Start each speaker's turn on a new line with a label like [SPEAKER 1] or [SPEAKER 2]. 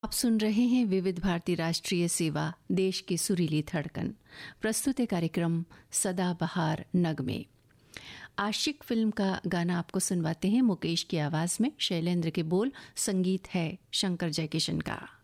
[SPEAKER 1] आप सुन रहे हैं विविध भारती राष्ट्रीय सेवा, देश की सुरीली धड़कन। प्रस्तुत है कार्यक्रम सदाबहार नगमे। आशिक फिल्म का गाना आपको सुनवाते हैं मुकेश की आवाज में। शैलेंद्र के बोल, संगीत है शंकर जयकिशन का।